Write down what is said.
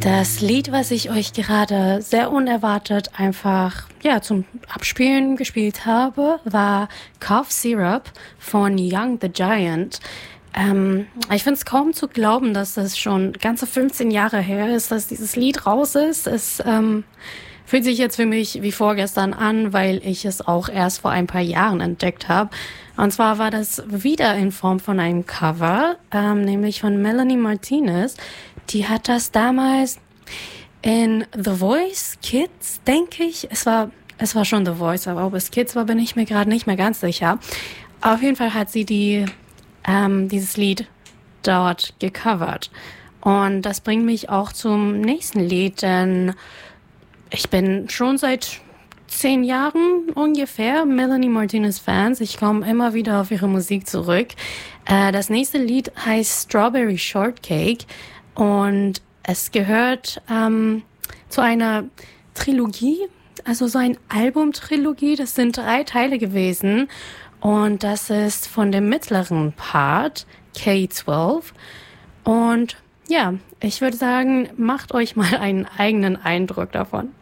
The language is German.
Das Lied, was ich euch gerade sehr unerwartet einfach zum Abspielen gespielt habe, war Cough Syrup von Young the Giant. Ich finde es kaum zu glauben, dass das schon ganze 15 Jahre her ist, dass dieses Lied raus ist. Es fühlt sich jetzt für mich wie vorgestern an, weil ich es auch erst vor ein paar Jahren entdeckt habe. Und zwar war das wieder in Form von einem Cover, nämlich von Melanie Martinez. Die hat das damals in The Voice Kids, denke ich. Es war schon The Voice, aber ob es Kids war, bin ich mir gerade nicht mehr ganz sicher. Auf jeden Fall hat sie dieses Lied dort gecovert. Und das bringt mich auch zum nächsten Lied, denn ich bin schon seit 10 Jahren ungefähr Melanie Martinez Fans. Ich komme immer wieder auf ihre Musik zurück. Das nächste Lied heißt Strawberry Shortcake und es gehört zu einer Trilogie, also so ein Albumtrilogie. Das sind 3 Teile gewesen und das ist von dem mittleren Part, K12. Und ja, ich würde sagen, macht euch mal einen eigenen Eindruck davon.